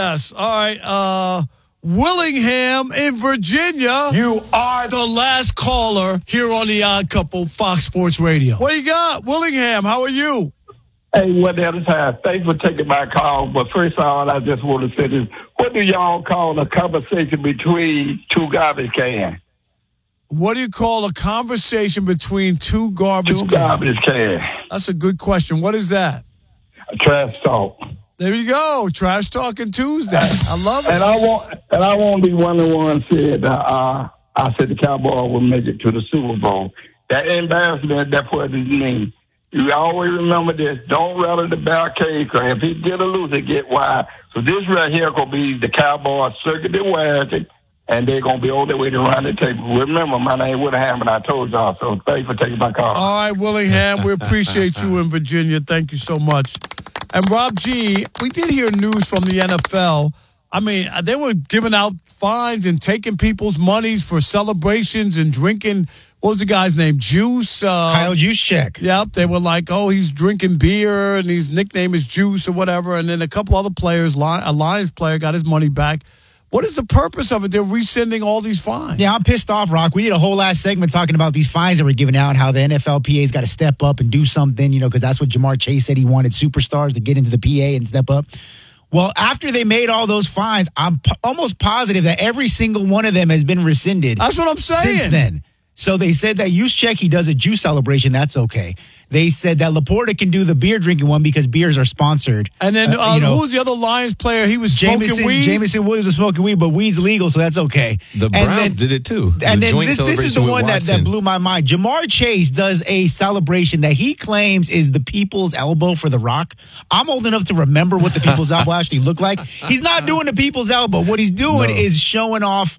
Yes. All right. Willingham in Virginia. You are the last caller here on the Odd Couple, Fox Sports Radio. What you got? Willingham, how are you? Hey, what the other time? Thanks for taking my call. But first of all, I just want to say this. What do y'all call a conversation between two garbage cans? What do you call a conversation between two garbage cans? Two garbage cans. That's a good question. What is that? Trash talk. There you go. Trash Talking Tuesday. I love it. And I won't be one of the ones said I said the Cowboys will make it to the Super Bowl. That embarrassment, that's what it means. You always remember this. Don't rattle the barricade, because if he get a lose, it get wide. So this right here going to be the Cowboys circuit the wagon, and they're going to be all the way to run the table. Remember, my name Willingham, and I told y'all. So thanks for taking my call. All right, Willingham, we appreciate you in Virginia. Thank you so much. And Rob G., we did hear news from the NFL. I mean, they were giving out fines and taking people's monies for celebrations and drinking. What was the guy's name? Juice? Kyle Juszczyk. Yep. They were like, oh, he's drinking beer and his nickname is Juice or whatever. And then a couple other players, a Lions player, got his money back. What is the purpose of it? They're rescinding all these fines. Yeah, I'm pissed off, Rock. We did a whole last segment talking about these fines that were given out, how the NFLPA's got to step up and do something, because that's what Jamar Chase said. He wanted superstars to get into the PA and step up. Well, after they made all those fines, I'm almost positive that every single one of them has been rescinded. That's what I'm saying. Since then. So they said that Juszczyk, he does a juice celebration. That's okay. They said that Laporta can do the beer drinking one because beers are sponsored. And then who was the other Lions player? He was smoking weed. Jameson Williams was smoking weed, but weed's legal, so that's okay. The Browns did it too. And then this is the one that blew my mind. Jamar Chase does a celebration that he claims is the people's elbow for The Rock. I'm old enough to remember what the people's elbow actually looked like. He's not doing the people's elbow. What he's doing is showing off,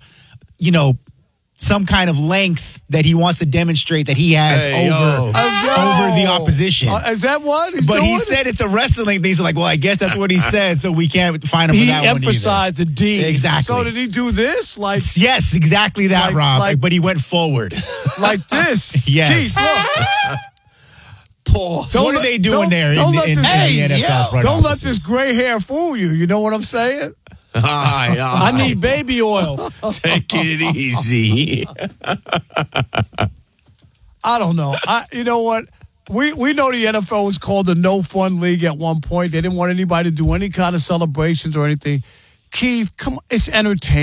some kind of length that he wants to demonstrate that he has over the opposition. Is that what he's doing? But he said it's a wrestling thing. So I guess that's what he said, so we can't find him for that one either. He emphasized the D. Exactly. So did he do this? Yes, exactly that, Rob. But he went forward. Like this? Yes. Keith, look. Pause. What are they doing there in the NFL front Don't let this gray hair fool you. You know what I'm saying? I need baby oil. Take it easy. I don't know. You know what? We know the NFL was called the No Fun League at one point. They didn't want anybody to do any kind of celebrations or anything. Keith, come on. It's entertaining.